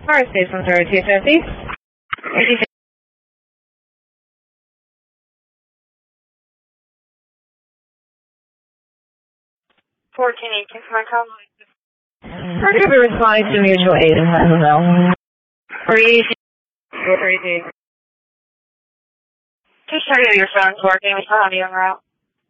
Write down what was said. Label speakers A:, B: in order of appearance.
A: Car State 13250.
B: 1418, my call.
A: We're responding to mutual aid in Pleasantville. 318.
B: 418. Just show you your phone's working. We still have you en route.